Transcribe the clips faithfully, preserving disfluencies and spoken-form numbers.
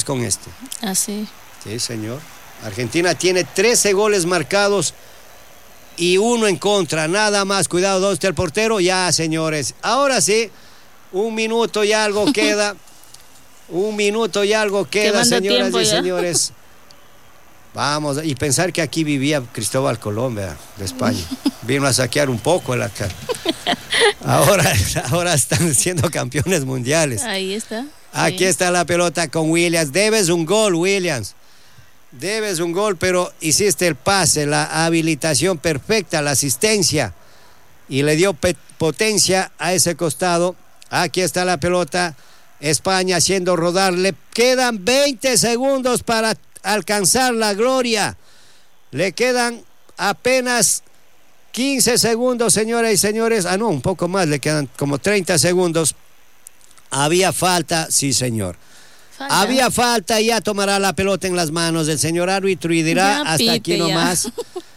con este. Así. Sí, señor. Argentina tiene trece goles marcados y uno en contra, nada más. Cuidado, ¿dónde está el portero? Ya, señores. Ahora sí, un minuto y algo queda. Un minuto y algo queda, señoras y ya. señores. Vamos, y pensar que aquí vivía Cristóbal Colón, ¿verdad? De España. Vino a saquear un poco el acá. Ahora, ahora están siendo campeones mundiales. Ahí está. Aquí sí. está la pelota con Williams. Debes un gol, Williams. Debes un gol, pero hiciste el pase, la habilitación perfecta, la asistencia. Y le dio pe- potencia a ese costado. Aquí está la pelota. España haciendo rodar. Le quedan veinte segundos para alcanzar la gloria. Le quedan apenas quince segundos, señoras y señores. Ah, no, un poco más. Le quedan como treinta segundos. Había falta, sí, señor. Falta. Había falta y ya tomará la pelota en las manos del señor árbitro y dirá ya, hasta pite, aquí nomás.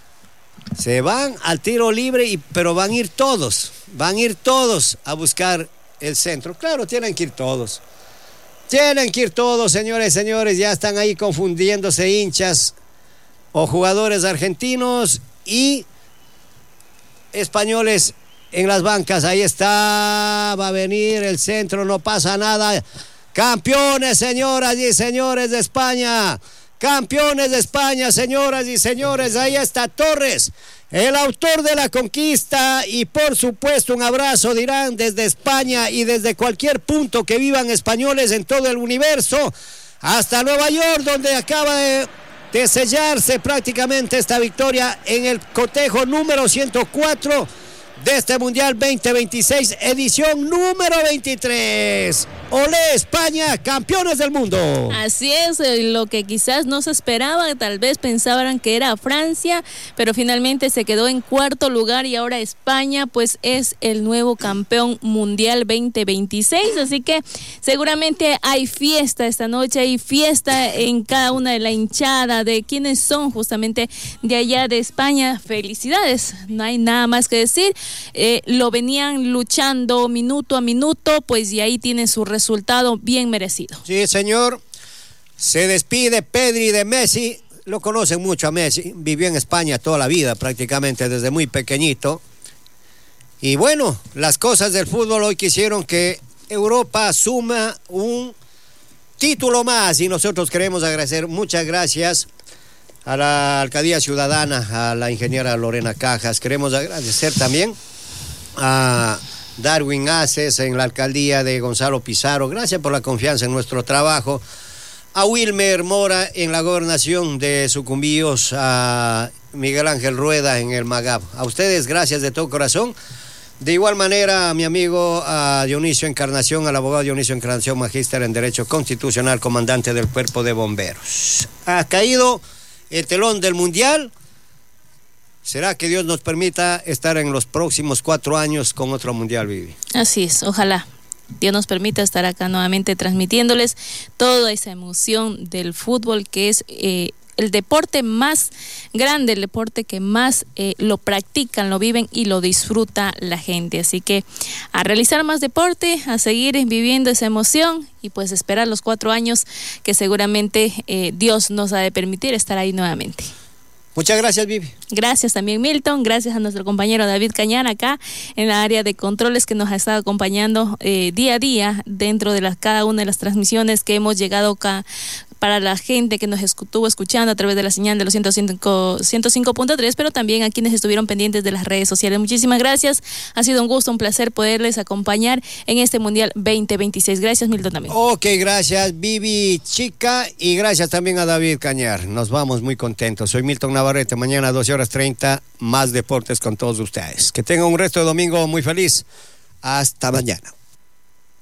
Se van al tiro libre, y, pero van a ir todos. Van a ir todos a buscar el centro. Claro, tienen que ir todos. Tienen que ir todos, señores y señores. Ya están ahí confundiéndose hinchas o jugadores argentinos y españoles en las bancas. Ahí está, va a venir el centro, no pasa nada. Campeones, señoras y señores de España. Campeones de España, señoras y señores. Ahí está Torres, el autor de la conquista, y por supuesto un abrazo, dirán, desde España y desde cualquier punto que vivan españoles en todo el universo, hasta Nueva York, donde acaba de, de sellarse prácticamente esta victoria en el cotejo número ciento cuatro de este Mundial veinte veintiséis, edición número veintitrés. ¡Olé España, campeones del mundo! Así es, lo que quizás no se esperaba, tal vez pensaban que era Francia, pero finalmente se quedó en cuarto lugar y ahora España pues es el nuevo campeón mundial veinte veintiséis, así que seguramente hay fiesta esta noche, hay fiesta en cada una de la hinchada de quienes son justamente de allá de España. Felicidades, no hay nada más que decir. Eh, lo venían luchando minuto a minuto, pues y ahí tienen su resultado bien merecido. Sí, señor. Se despide Pedri de Messi. Lo conocen mucho a Messi. Vivió en España toda la vida, prácticamente desde muy pequeñito. Y bueno, las cosas del fútbol hoy quisieron que Europa suma un título más y nosotros queremos agradecer. Muchas gracias a la Alcaldía Ciudadana, a la ingeniera Lorena Cajas. Queremos agradecer también a Darwin Aces en la alcaldía de Gonzalo Pizarro. Gracias por la confianza en nuestro trabajo. A Wilmer Mora en la gobernación de Sucumbíos, a Miguel Ángel Rueda en el Magab. A ustedes, gracias de todo corazón. De igual manera, a mi amigo a Dionisio Encarnación, al abogado Dionisio Encarnación, magíster en Derecho Constitucional, comandante del Cuerpo de Bomberos. Ha caído el telón del Mundial. ¿Será que Dios nos permita estar en los próximos cuatro años con otro Mundial, Vivi? Así es, ojalá Dios nos permita estar acá nuevamente transmitiéndoles toda esa emoción del fútbol, que es eh, el deporte más grande, el deporte que más eh, lo practican, lo viven y lo disfruta la gente. Así que a realizar más deporte, a seguir viviendo esa emoción y pues esperar los cuatro años que seguramente eh, Dios nos ha de permitir estar ahí nuevamente. Muchas gracias, Vivi. Gracias también, Milton. Gracias a nuestro compañero David Cañar acá en la área de controles, que nos ha estado acompañando eh, día a día dentro de las, cada una de las transmisiones que hemos llegado acá para la gente que nos estuvo escuchando a través de la señal de los ciento cinco punto tres, pero también a quienes estuvieron pendientes de las redes sociales. Muchísimas gracias. Ha sido un gusto, un placer poderles acompañar en este Mundial veinte veintiséis. Gracias, Milton, también. Ok, gracias, Vivi Chica, y gracias también a David Cañar. Nos vamos muy contentos. Soy Milton Navarrete. Mañana a doce horas treinta, más deportes con todos ustedes. Que tengan un resto de domingo muy feliz. Hasta mañana.